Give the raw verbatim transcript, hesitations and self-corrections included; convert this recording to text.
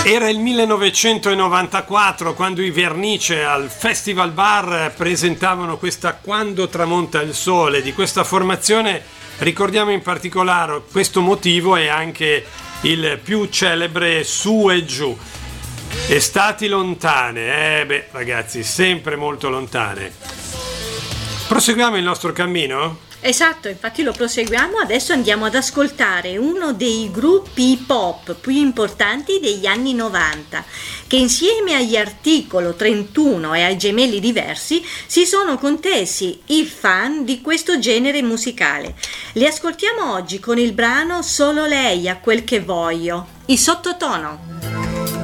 Era il millenovecentonovantaquattro quando i Vernice al Festival Bar presentavano questa Quando tramonta il sole. Di questa formazione ricordiamo in particolare questo motivo e anche il più celebre Su e Giù. Estati lontane, eh beh ragazzi, sempre molto lontane. Proseguiamo il nostro cammino? Esatto, infatti lo proseguiamo. Adesso andiamo ad ascoltare uno dei gruppi hip hop più importanti degli anni novanta, che insieme agli Articolo trentuno e ai Gemelli Diversi si sono contesi i fan di questo genere musicale. Li ascoltiamo oggi con il brano Solo lei ha quel che voglio, i Sottotono.